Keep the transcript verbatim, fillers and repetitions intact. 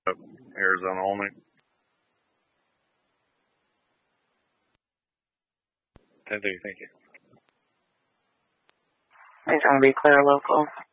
Arizona only. ten thirty, thank you. It's going to be clear local.